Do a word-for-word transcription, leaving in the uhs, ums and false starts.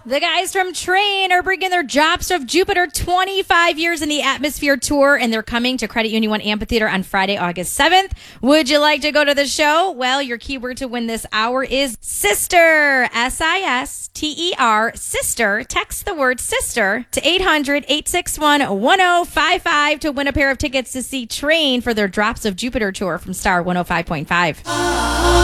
The guys from Train are bringing their Drops of Jupiter twenty-five years in the Atmosphere tour, and they're coming to Credit Union One Amphitheater on Friday, August seventh. Would you like to go to the show? Well, your keyword to win this hour is sister. S I S T E R, sister. Text the word sister to eight hundred, eight six one, one oh five five to win a pair of tickets to see Train for their Drops of Jupiter tour from Star one oh five point five.